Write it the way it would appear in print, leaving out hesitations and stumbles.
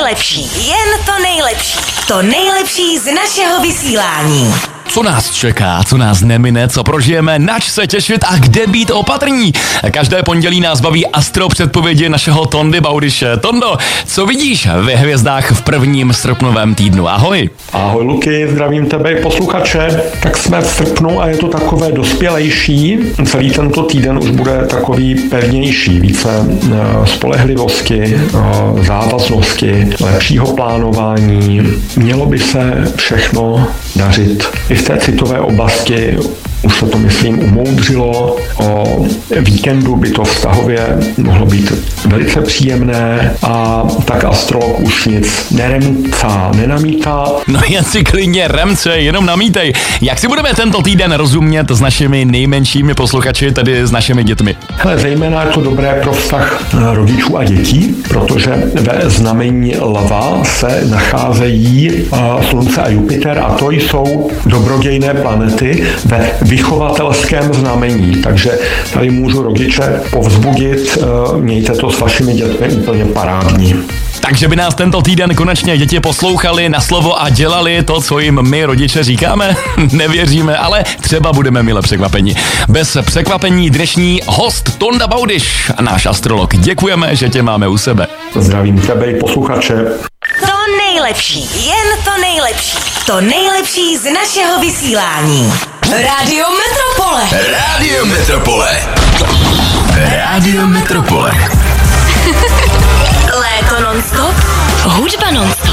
nejlepší, jen to nejlepší. To nejlepší z našeho vysílání. Co nás čeká, co nás nemine, co prožijeme, nač se těšit a kde být opatrní. Každé pondělí nás baví astro předpovědi našeho Tondy Baudyše. Tondo, co vidíš ve hvězdách v prvním srpnovém týdnu? Ahoj. Ahoj Luky, zdravím tebe i posluchače. Tak jsme v srpnu a je to takové dospělejší. Celý tento týden už bude takový pevnější, více spolehlivosti, závaznosti, lepšího plánování. Mělo by se všechno dařit. I v té citové oblasti už se to, myslím, umoudřilo. O víkendu by to vztahově mohlo být velice příjemné a tak astrolog už nic nenamítá. No jen si klidně remce, jenom namítej. Jak si budeme tento týden rozumět s našimi nejmenšími posluchači, tedy s našimi dětmi? Hele, zejména je to dobré pro vztah rodičů a dětí, protože ve znamení Lva se nacházejí Slunce a Jupiter a to jsou dobrodějné planety ve vychovatelském znamení. Takže tady můžu rodiče povzbudit, mějte to s vašimi dětmi úplně parádní. Takže by nás tento týden konečně děti poslouchali na slovo a dělali to, co jim my rodiče říkáme? Nevěříme, ale třeba budeme mile překvapeni. Bez překvapení dnešní host Tonda Baudyš, náš astrolog. Děkujeme, že tě máme u sebe. Zdravím tebe i posluchače. To nejlepší, jen to nejlepší. To nejlepší z našeho vysílání. Rádio Metropole. Rádio Metropole. Rádio Metropole. Léto non-stop, hudba non-stop.